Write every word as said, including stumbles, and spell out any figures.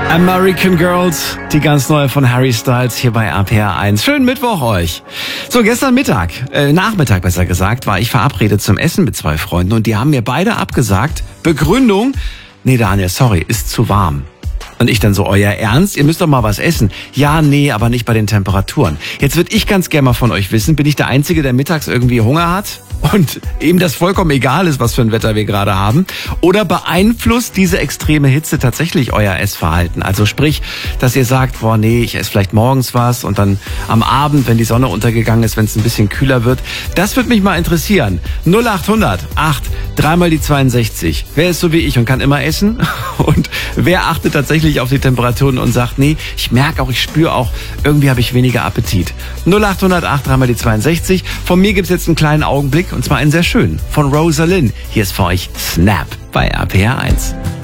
American Girls, die ganz neue von Harry Styles hier bei A P R eins. Schönen Mittwoch euch. So, gestern Mittag, äh, Nachmittag besser gesagt, war ich verabredet zum Essen mit zwei Freunden und die haben mir beide abgesagt. Begründung: Nee, Daniel, sorry, ist zu warm. Und ich dann so, euer Ernst? Ihr müsst doch mal was essen. Ja, nee, aber nicht bei den Temperaturen. Jetzt würde ich ganz gerne mal von euch wissen, bin ich der Einzige, der mittags irgendwie Hunger hat? Und ihm das vollkommen egal ist, was für ein Wetter wir gerade haben? Oder beeinflusst diese extreme Hitze tatsächlich euer Essverhalten? Also sprich, dass ihr sagt, boah, nee, ich esse vielleicht morgens was und dann am Abend, wenn die Sonne untergegangen ist, wenn es ein bisschen kühler wird. Das würde mich mal interessieren. null acht hundert acht, dreimal die zweiundsechzig. Wer ist so wie ich und kann immer essen? Und wer achtet tatsächlich auf die Temperaturen und sagt, nee, ich merke auch, ich spüre auch, irgendwie habe ich weniger Appetit. null acht hundert acht, dreimal die zweiundsechzig. Von mir gibt's jetzt einen kleinen Augenblick, und zwar einen sehr schönen, von Rosalind. Hier ist für euch Snap bei A P R eins.